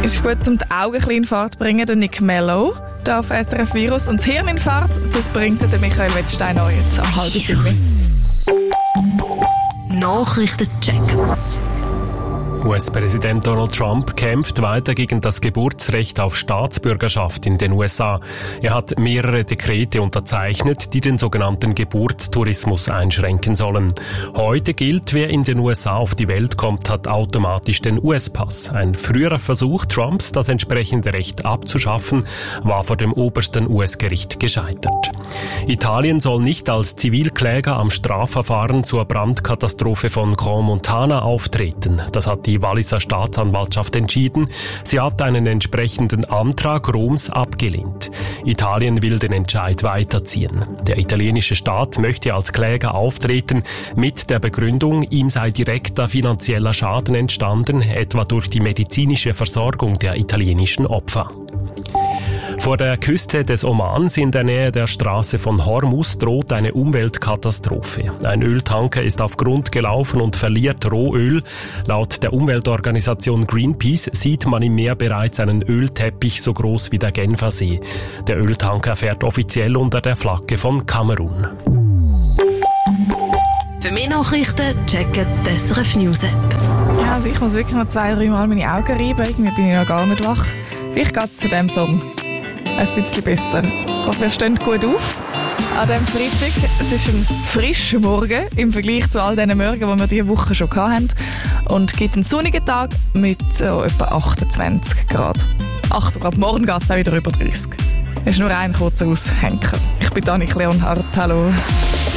Ist gut, um die Augen ein bisschen in Fahrt zu bringen, der Nick Mello, hier auf SRF Virus. Und das Hirn in Fahrt, das bringt der Michael Wettstein auch jetzt am 6:30. Nachrichtencheck. US-Präsident Donald Trump kämpft weiter gegen das Geburtsrecht auf Staatsbürgerschaft in den USA. Er hat mehrere Dekrete unterzeichnet, die den sogenannten Geburtstourismus einschränken sollen. Heute gilt, wer in den USA auf die Welt kommt, hat automatisch den US-Pass. Ein früherer Versuch Trumps, das entsprechende Recht abzuschaffen, war vor dem obersten US-Gericht gescheitert. Italien soll nicht als Zivilkläger am Strafverfahren zur Brandkatastrophe von Grand Montana auftreten. Das hat die Walliser Staatsanwaltschaft entschieden. Sie hat einen entsprechenden Antrag Roms abgelehnt. Italien will den Entscheid weiterziehen. Der italienische Staat möchte als Kläger auftreten mit der Begründung, ihm sei direkter finanzieller Schaden entstanden, etwa durch die medizinische Versorgung der italienischen Opfer. Vor der Küste des Omans in der Nähe der Straße von Hormuz droht eine Umweltkatastrophe. Ein Öltanker ist auf Grund gelaufen und verliert Rohöl. Laut der Umweltorganisation Greenpeace sieht man im Meer bereits einen Ölteppich so groß wie der Genfersee. Der Öltanker fährt offiziell unter der Flagge von Kamerun. Für mehr Nachrichten checken die SRF News App. Ja, also ich muss wirklich noch 2-3 Mal meine Augen reiben. Irgendwie bin ich noch gar nicht wach. Vielleicht geht es zu diesem Song ein bisschen besser. Ich hoffe, ihr steht gut auf an diesem Freitag. Es ist ein frischer Morgen im Vergleich zu all den Morgen, die wir diese Woche schon hatten. Und gibt einen sonnigen Tag mit etwa 28 Grad. Achtung, ab morgen geht es auch wieder über 30. Es ist nur ein kurzer Aushänger. Ich bin Annik Leonhardt. Hallo.